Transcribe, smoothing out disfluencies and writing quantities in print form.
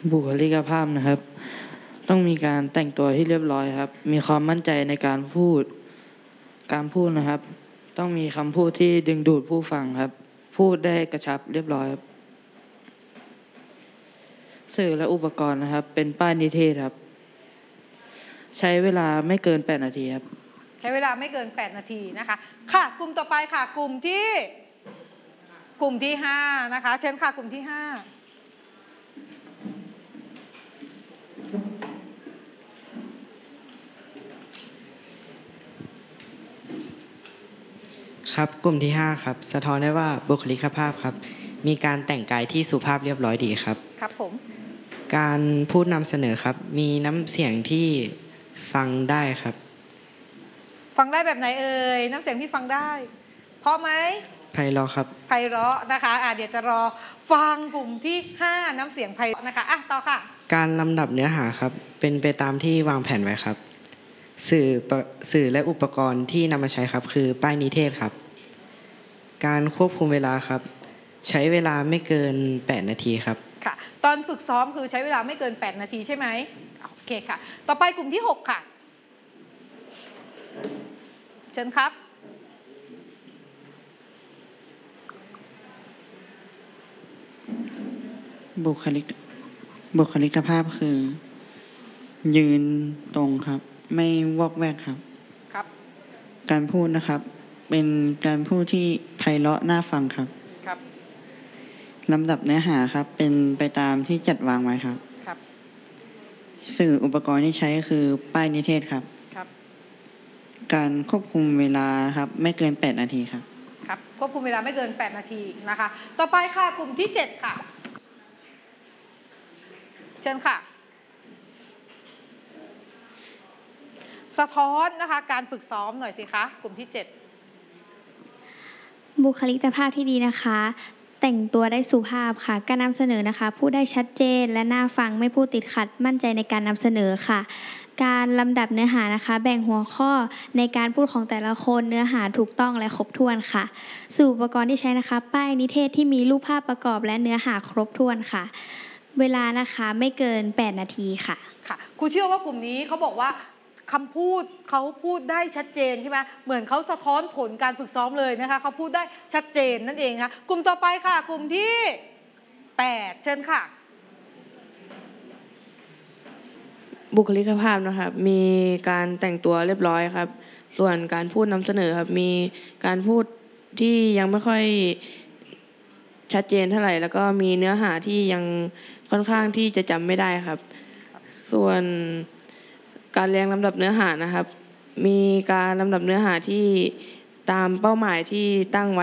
บุคลิกภาพนะครับต้องมีการแต่งตัวที่เรียบร้อยครับมีความมั่นใจในการพูดนะครับต้องมีคำพูดที่ดึงดูดผู้ฟังครับพูดได้กระชับเรียบร้อยครับสื่อและอุปกรณ์นะครับเป็นป้ายนิเทศครับใช้เวลาไม่เกิน8 นาทีครับใช้เวลาไม่เกิน8 นาทีนะคะค่ะกลุ่มต่อไปค่ะกลุ่มที่5นะคะเชิญค่ะกลุ่มที่5 ครับกลุ่มที่5ครับสะท้อนได้ว่าบุคลิกภาพครับมีการแต่งกายที่สุภาพเรียบร้อยดีครับครับผมการพูดนำเสนอครับมีน้ำเสียงที่ฟังได้ครับฟังได้แบบไหนเอ่ยน้ำเสียงที่ฟังได้เพราะไหมไพเราะครับไพเราะนะคะเดี๋ยวจะรอฟังกลุ่มที่5น้ำเสียงไพเราะนะคะต่อค่ะการลำดับเนื้อหาครับเป็นไปตามที่วางแผนไว้ครับสื่อและอุปกรณ์ที่นำมาใช้ครับคือป้ายนิเทศครับการควบคุมเวลาครับใช้เวลาไม่เกิน8 นาทีครับค่ะตอนฝึกซ้อมคือใช้เวลาไม่เกิน8 นาทีใช่ไหมโอเคค่ะต่อไปกลุ่มที่6ค่ะเชิญครับบุคลิกภาพคือยืนตรงครับไม่วอกแวกครับครับการพูดนะครับเป็นการพูดที่ไพเราะน่าฟังครับครับลำดับเนื้อหาครับเป็นไปตามที่จัดวางไว้ครับครับสื่ออุปกรณ์ที่ใช้คือป้ายนิเทศครับครับการควบคุมเวลาครับไม่เกิน8 นาทีครับครับควบคุมเวลาไม่เกิน8 นาทีนะคะต่อไปค่ะกลุ่มที่7ค่ะเชิญค่ะสะท้อนนะคะการฝึกซ้อมหน่อยสิคะกลุ่มที่7 บุคลิกภาพที่ดีนะคะแต่งตัวได้สุภาพค่ะการนำเสนอนะคะพูดได้ชัดเจนและน่าฟังไม่พูดติดขัดมั่นใจในการนำเสนอค่ะการลำดับเนื้อหานะคะแบ่งหัวข้อในการพูดของแต่ละคนเนื้อหาถูกต้องและครบถ้วนค่ะสื่ออุปกรณ์ที่ใช้นะคะป้ายนิเทศที่มีรูปภาพประกอบและเนื้อหาครบถ้วนค่ะเวลานะคะไม่เกิน8 นาทีค่ะค่ะครูเชื่อว่ากลุ่มนี้เขาบอกว่าคำพูดเขาพูดได้ชัดเจนใช่ไหมเหมือนเขาสะท้อนผลการฝึกซ้อมเลยนะคะเขาพูดได้ชัดเจนนั่นเองค่ะกลุ่มต่อไปค่ะกลุ่มที่8เชิญค่ะบุคลิกภาพนะครับมีการแต่งตัวเรียบร้อยครับส่วนการพูดนำเสนอครับมีการพูดที่ยังไม่ค่อยชัดเจนเท่าไหร่แล้วก็มีเนื้อหาที่ยังค่อนข้างที่จะจำไม่ได้ครับส่วนการเรียงลำดับเนื้อหานะครับมีการลำดับเนื้อหาที่ตามเป้าหมายที่ตั้งไว้